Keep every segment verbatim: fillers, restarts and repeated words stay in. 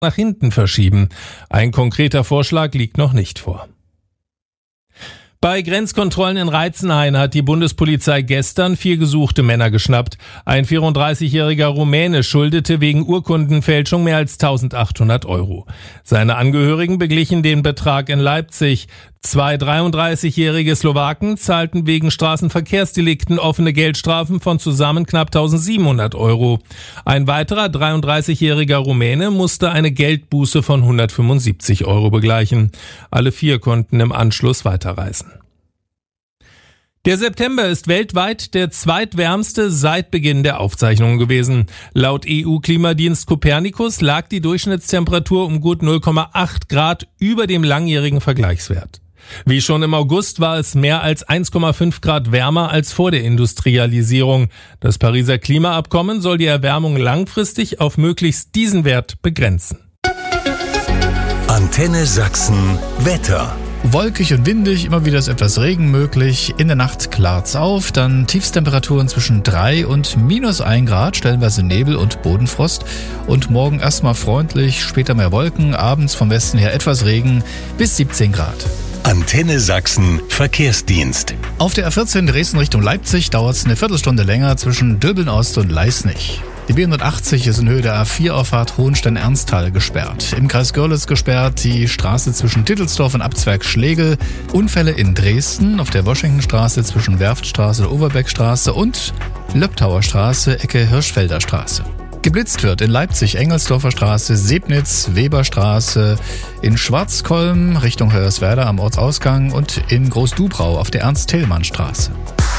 nach hinten verschieben. Ein konkreter Vorschlag liegt noch nicht vor. Bei Grenzkontrollen in Reitzenhain hat die Bundespolizei gestern vier gesuchte Männer geschnappt. Ein vierunddreißigjähriger Rumäne schuldete wegen Urkundenfälschung mehr als eintausendachthundert Euro. Seine Angehörigen beglichen den Betrag in Leipzig. Zwei dreiunddreißigjährige Slowaken zahlten wegen Straßenverkehrsdelikten offene Geldstrafen von zusammen knapp eintausendsiebenhundert Euro. Ein weiterer dreiunddreißigjähriger Rumäne musste eine Geldbuße von hundertfünfundsiebzig Euro begleichen. Alle vier konnten im Anschluss weiterreisen. Der September ist weltweit der zweitwärmste seit Beginn der Aufzeichnungen gewesen. Laut E U-Klimadienst Copernicus lag die Durchschnittstemperatur um gut null Komma acht Grad über dem langjährigen Vergleichswert. Wie schon im August war es mehr als eins Komma fünf Grad wärmer als vor der Industrialisierung. Das Pariser Klimaabkommen soll die Erwärmung langfristig auf möglichst diesen Wert begrenzen. Antenne Sachsen Wetter. Wolkig und windig, immer wieder ist etwas Regen möglich. In der Nacht klart's auf, dann Tiefstemperaturen zwischen drei und minus ein Grad, stellenweise Nebel und Bodenfrost. Und morgen erstmal freundlich, später mehr Wolken, abends vom Westen her etwas Regen bis siebzehn Grad. Antenne Sachsen Verkehrsdienst. Auf der A vierzehn Dresden Richtung Leipzig dauert's eine Viertelstunde länger zwischen Döbeln Ost und Leisnig. Die B hundertachtzig ist in Höhe der A vier Auffahrt Hohenstein-Ernsthal gesperrt. Im Kreis Görlitz gesperrt die Straße zwischen Tittelsdorf und Abzwerg-Schlegel. Unfälle in Dresden auf der Washingtonstraße zwischen Werftstraße und Overbeckstraße und Löbtauer Straße, Ecke Hirschfelder Straße. Geblitzt wird in Leipzig Engelsdorfer Straße, Sebnitz, Weberstraße, in Schwarzkolm Richtung Hoyerswerda am Ortsausgang und in Großdubrau auf der Ernst-Thälmann-Straße.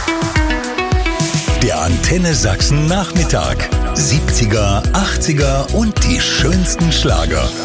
Der Antenne Sachsen Nachmittag. siebziger, achtziger und die schönsten Schlager.